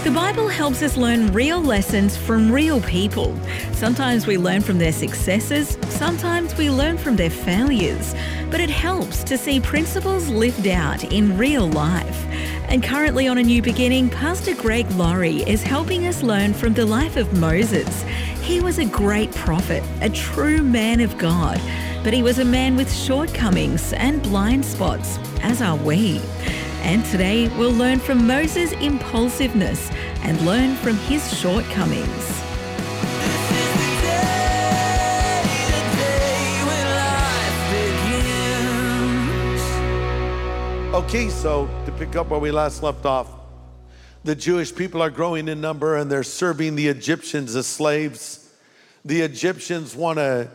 The Bible helps us learn real lessons from real people. Sometimes we learn from their successes, sometimes we learn from their failures. But it helps to see principles lived out in real life. And currently on A New Beginning, Pastor Greg Laurie is helping us learn from the life of Moses. He was a great prophet, a true man of God. But he was a man with shortcomings and blind spots, as are we. And today we'll learn from Moses' impulsiveness and learn from his shortcomings. Okay, so to pick up where we last left off, the Jewish people are growing in number and they're serving the Egyptians as slaves. The Egyptians want to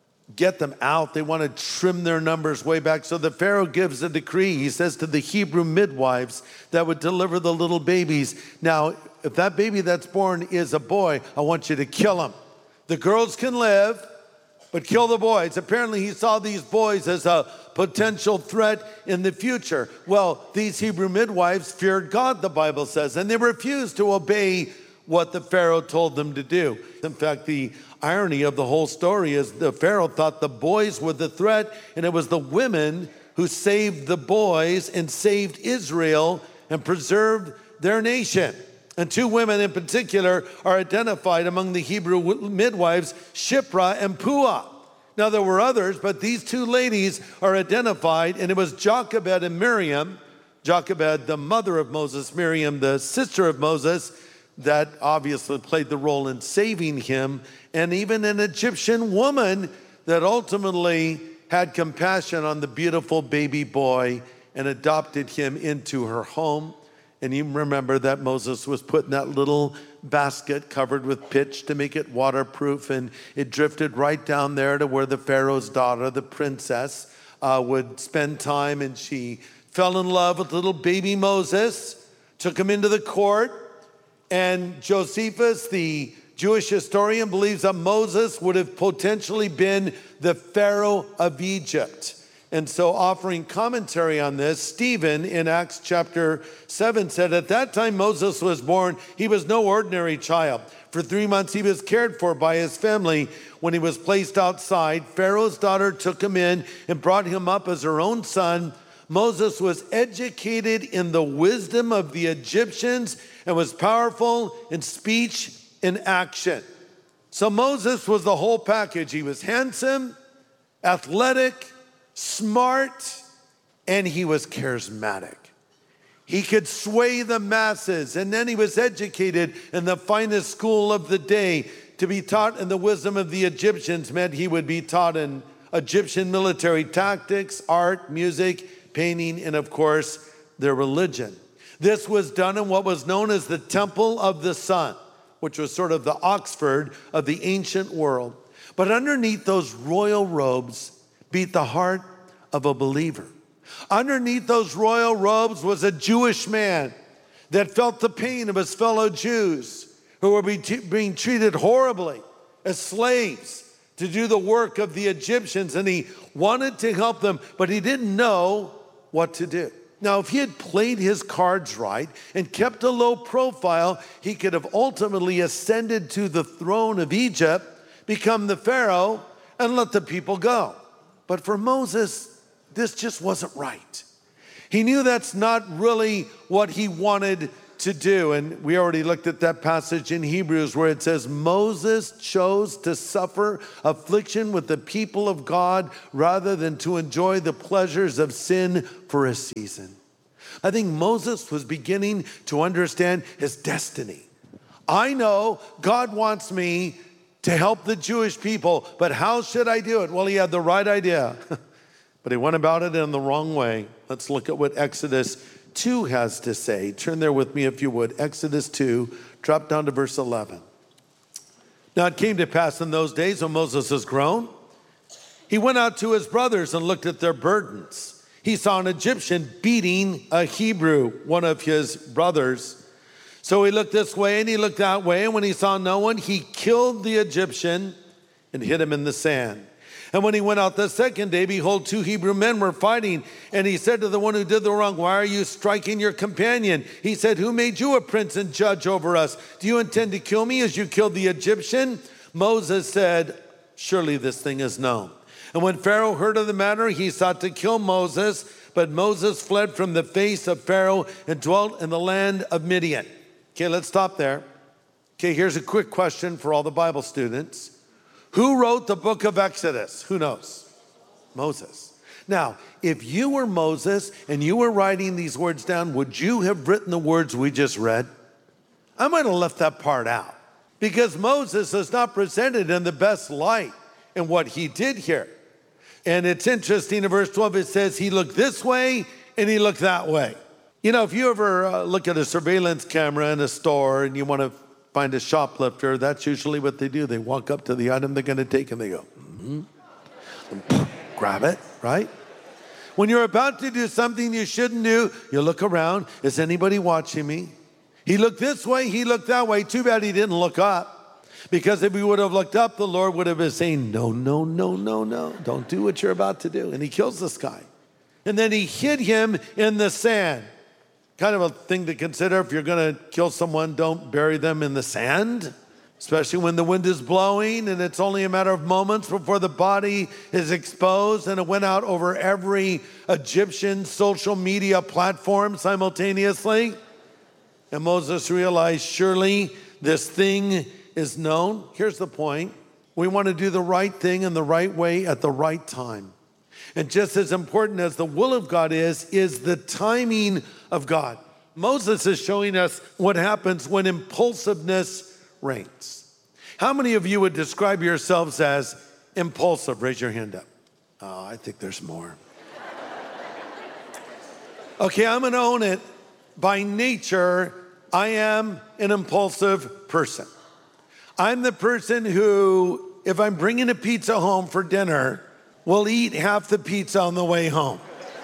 get them out. They want to trim their numbers way back. So the Pharaoh gives a decree. He says to the Hebrew midwives that would deliver the little babies, now, if that baby that's born is a boy, I want you to kill him. The girls can live, but kill the boys. Apparently he saw these boys as a potential threat in the future. Well, these Hebrew midwives feared God, the Bible says, and they refused to obey what the Pharaoh told them to do. In fact, the irony of the whole story is the Pharaoh thought the boys were the threat, and it was the women who saved the boys and saved Israel and preserved their nation. And two women in particular are identified among the Hebrew midwives, Shiphrah and Puah. Now there were others, but these two ladies are identified, and it was Jochebed and Miriam, Jochebed, the mother of Moses, Miriam, the sister of Moses, that obviously played the role in saving him, and even an Egyptian woman that ultimately had compassion on the beautiful baby boy and adopted him into her home. And you remember that Moses was put in that little basket covered with pitch to make it waterproof, and it drifted right down there to where the Pharaoh's daughter, the princess, would spend time, and she fell in love with little baby Moses, took him into the court. And Josephus, the Jewish historian, believes that Moses would have potentially been the Pharaoh of Egypt. And so offering commentary on this, Stephen in Acts chapter 7 said, at that time Moses was born, he was no ordinary child. For 3 months he was cared for by his family. When he was placed outside, Pharaoh's daughter took him in and brought him up as her own son. Moses was educated in the wisdom of the Egyptians and was powerful in speech and action. So Moses was the whole package. He was handsome, athletic, smart, and he was charismatic. He could sway the masses, and then he was educated in the finest school of the day. To be taught in the wisdom of the Egyptians meant he would be taught in Egyptian military tactics, art, music, painting, and of course, their religion. This was done in what was known as the Temple of the Sun, which was sort of the Oxford of the ancient world. But underneath those royal robes beat the heart of a believer. Underneath those royal robes was a Jewish man that felt the pain of his fellow Jews who were being treated horribly as slaves to do the work of the Egyptians, and he wanted to help them, but he didn't know what to do. Now, if he had played his cards right and kept a low profile, he could have ultimately ascended to the throne of Egypt, become the Pharaoh, and let the people go. But for Moses, this just wasn't right. He knew that's not really what he wanted to do. And we already looked at that passage in Hebrews where it says, Moses chose to suffer affliction with the people of God rather than to enjoy the pleasures of sin for a season. I think Moses was beginning to understand his destiny. I know God wants me to help the Jewish people, but how should I do it? Well, he had the right idea, but he went about it in the wrong way. Let's look at what Exodus 2 has to say. Turn there with me if you would. Exodus 2, drop down to verse 11. Now it came to pass in those days when Moses was grown, he went out to his brothers and looked at their burdens. He saw an Egyptian beating a Hebrew, one of his brothers. So he looked this way and he looked that way, and when he saw no one, he killed the Egyptian and hid him in the sand. And when he went out the second day, behold, 2 Hebrew men were fighting. And he said to the one who did the wrong, why are you striking your companion? He said, who made you a prince and judge over us? Do you intend to kill me as you killed the Egyptian? Moses said, surely this thing is known. And when Pharaoh heard of the matter, he sought to kill Moses. But Moses fled from the face of Pharaoh and dwelt in the land of Midian. Okay, let's stop there. Okay, here's a quick question for all the Bible students. Who wrote the book of Exodus? Who knows? Moses. Now, if you were Moses and you were writing these words down, would you have written the words we just read? I might have left that part out because Moses is not presented in the best light in what he did here. And it's interesting, in verse 12, it says he looked this way and he looked that way. You know, if you ever look at a surveillance camera in a store and you want to find a shoplifter, that's usually what they do. They walk up to the item they're going to take and they go, grab it, right? When you're about to do something you shouldn't do, you look around. Is anybody watching me? He looked this way, he looked that way. Too bad he didn't look up. Because if he would have looked up, the Lord would have been saying, no, no, no, no, no. Don't do what you're about to do. And he kills this guy. And then he hid him in the sand. Kind of a thing to consider. If you're going to kill someone, don't bury them in the sand, especially when the wind is blowing and it's only a matter of moments before the body is exposed. And it went out over every Egyptian social media platform simultaneously. And Moses realized, surely this thing is known. Here's the point. We want to do the right thing in the right way at the right time. And just as important as the will of God is the timing of God. Moses is showing us what happens when impulsiveness reigns. How many of you would describe yourselves as impulsive? Raise your hand up. Oh, I think there's more. Okay, I'm going to own it. By nature, I am an impulsive person. I'm the person who, if I'm bringing a pizza home for dinner, will eat half the pizza on the way home.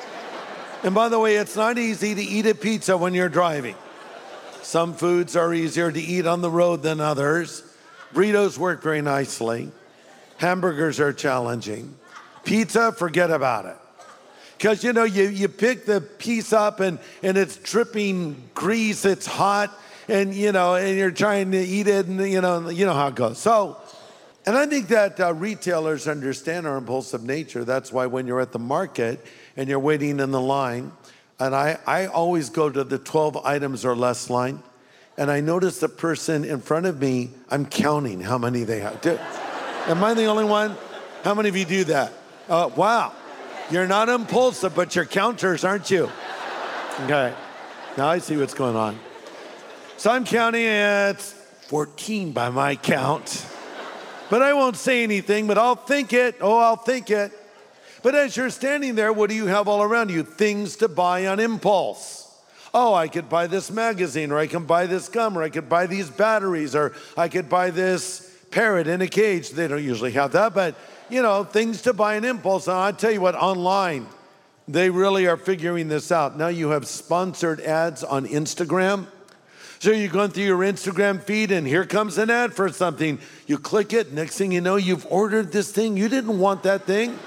And by the way, it's not easy to eat a pizza when you're driving. Some foods are easier to eat on the road than others. Burritos work very nicely. Hamburgers are challenging. Pizza, forget about it. Because, you know, you pick the piece up and it's dripping grease, it's hot, and, you know, and you're trying to eat it, and, you know how it goes. So, and I think that retailers understand our impulsive nature. That's why when you're at the market and you're waiting in the line, and I always go to the 12 items or less line, and I notice the person in front of me, I'm counting how many they have. Am I the only one? How many of you do that? Wow. You're not impulsive, but you're counters, aren't you? Okay. Now I see what's going on. So I'm counting, it's 14 by my count. But I won't say anything, but I'll think it. Oh, I'll think it. But as you're standing there, what do you have all around you? Things to buy on impulse. Oh, I could buy this magazine, or I can buy this gum, or I could buy these batteries, or I could buy this parrot in a cage. They don't usually have that, but, you know, things to buy on impulse. And I tell you what, online, they really are figuring this out. Now you have sponsored ads on Instagram. So you're going through your Instagram feed and here comes an ad for something. You click it, next thing you know, you've ordered this thing. You didn't want that thing.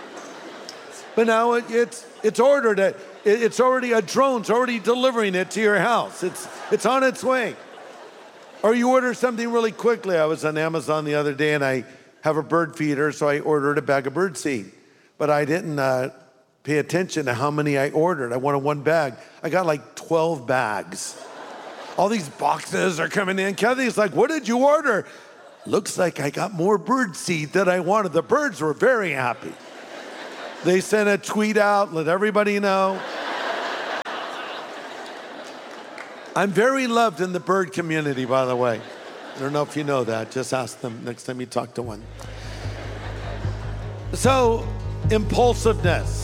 But now it's ordered. It's already, a drone's already delivering it to your house. It's on its way. Or you order something really quickly. I was on Amazon the other day and I have a bird feeder, so I ordered a bag of bird seed. But I didn't pay attention to how many I ordered. I wanted one bag. I got like 12 bags. All these boxes are coming in. Kathy's like, what did you order? Looks like I got more bird seed than I wanted. The birds were very happy. They sent a tweet out, let everybody know. I'm very loved in the bird community, by the way. I don't know if you know that. Just ask them next time you talk to one. So, impulsiveness.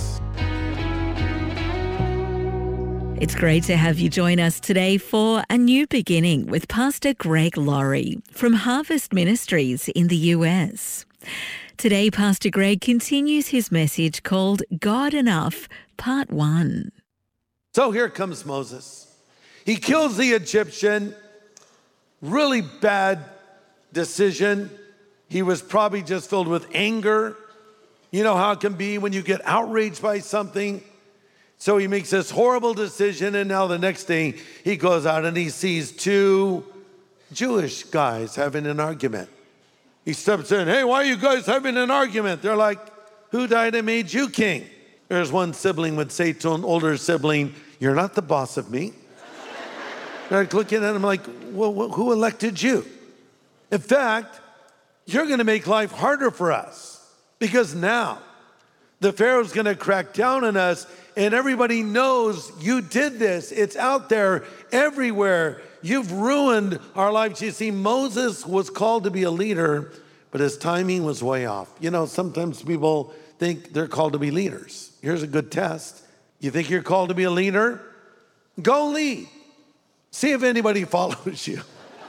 It's great to have you join us today for A New Beginning with Pastor Greg Laurie from Harvest Ministries in the US. Today, Pastor Greg continues his message called God Enough, Part 1. So here comes Moses. He kills the Egyptian. Really bad decision. He was probably just filled with anger. You know how it can be when you get outraged by something? So he makes this horrible decision, and now the next day he goes out and he sees two Jewish guys having an argument. He steps in, hey, why are you guys having an argument? They're like, who died and made you king? There's one sibling would say to an older sibling, you're not the boss of me. They're like looking at him like, well, who elected you? In fact, you're going to make life harder for us because now the Pharaoh's going to crack down on us and everybody knows you did this. It's out there everywhere. You've ruined our lives. You see, Moses was called to be a leader, but his timing was way off. You know, sometimes people think they're called to be leaders. Here's a good test. You think you're called to be a leader? Go lead. See if anybody follows you.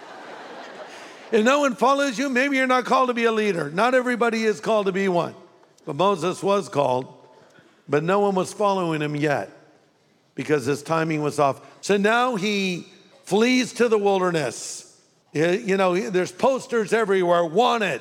If no one follows you, maybe you're not called to be a leader. Not everybody is called to be one. But Moses was called, but no one was following him yet because his timing was off. So now he flees to the wilderness. You know, there's posters everywhere. Wanted,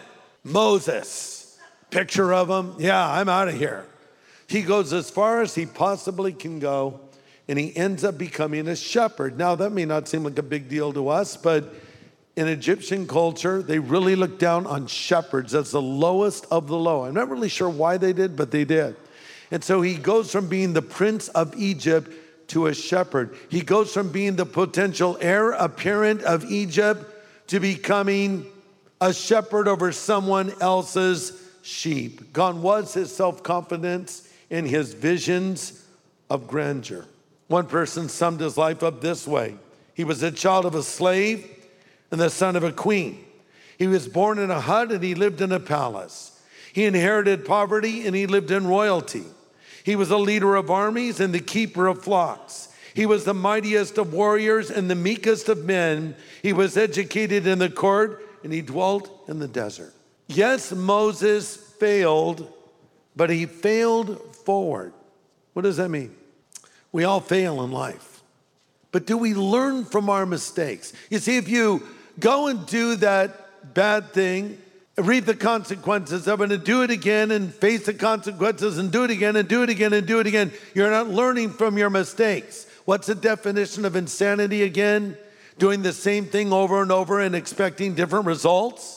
Moses. Picture of him. Yeah, I'm out of here. He goes as far as he possibly can go, and he ends up becoming a shepherd. Now, that may not seem like a big deal to us, but in Egyptian culture, they really looked down on shepherds as the lowest of the low. I'm not really sure why they did, but they did. And so he goes from being the prince of Egypt to a shepherd. He goes from being the potential heir apparent of Egypt to becoming a shepherd over someone else's sheep. Gone was his self-confidence and his visions of grandeur. One person summed his life up this way. He was a child of a slave and the son of a queen. He was born in a hut and he lived in a palace. He inherited poverty and he lived in royalty. He was a leader of armies and the keeper of flocks. He was the mightiest of warriors and the meekest of men. He was educated in the court and he dwelt in the desert. Yes, Moses failed, but he failed forward. What does that mean? We all fail in life. But do we learn from our mistakes? You see, if you go and do that bad thing, reap the consequences of it, and do it again, and face the consequences, and do it again, and do it again, and do it again, you're not learning from your mistakes. What's the definition of insanity again? Doing the same thing over and over and expecting different results?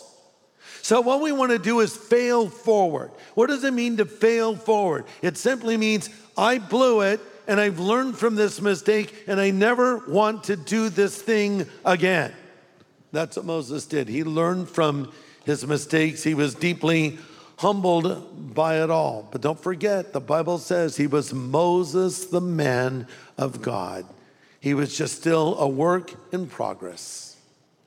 So what we want to do is fail forward. What does it mean to fail forward? It simply means I blew it, and I've learned from this mistake, and I never want to do this thing again. That's what Moses did. He learned from his mistakes. He was deeply humbled by it all. But don't forget, the Bible says he was Moses, the man of God. He was just still a work in progress.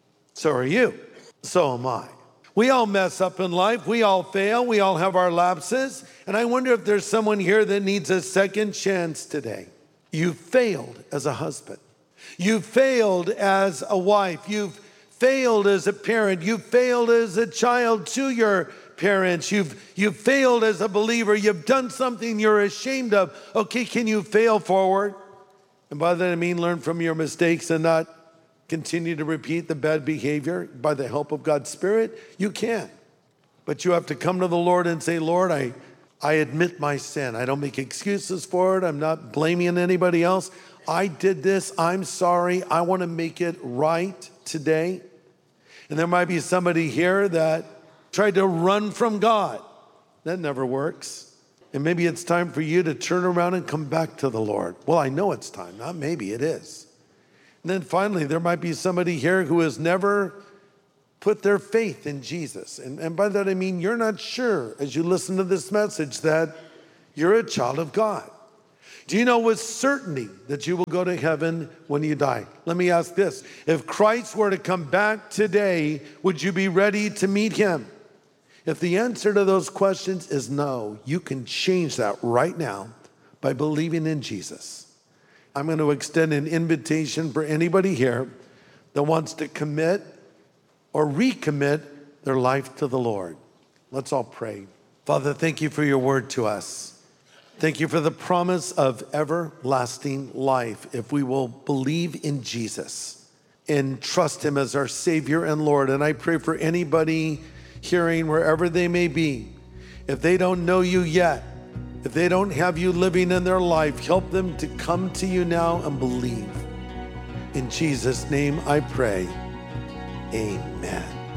So are you. So am I. We all mess up in life. We all fail. We all have our lapses. And I wonder if there's someone here that needs a second chance today. You failed as a husband. You failed as a wife. You've failed as a parent. You failed as a child to your parents. You've failed as a believer. You've done something you're ashamed of. Okay, can you fail forward? And by that I mean learn from your mistakes and not continue to repeat the bad behavior by the help of God's Spirit? You can. But you have to come to the Lord and say, Lord, I admit my sin. I don't make excuses for it. I'm not blaming anybody else. I did this. I'm sorry. I want to make it right today. And there might be somebody here that tried to run from God. That never works. And maybe it's time for you to turn around and come back to the Lord. Well, I know it's time. Not maybe, it is. And then finally, there might be somebody here who has never put their faith in Jesus. And by that I mean you're not sure as you listen to this message that you're a child of God. Do you know with certainty that you will go to heaven when you die? Let me ask this. If Christ were to come back today, would you be ready to meet him? If the answer to those questions is no, you can change that right now by believing in Jesus. I'm going to extend an invitation for anybody here that wants to commit or recommit their life to the Lord. Let's all pray. Father, thank you for your word to us. Thank you for the promise of everlasting life if we will believe in Jesus and trust him as our Savior and Lord. And I pray for anybody hearing wherever they may be, If they don't know you yet, if they don't have you living in their life, help them to come to you now and believe. In Jesus' name I pray, amen.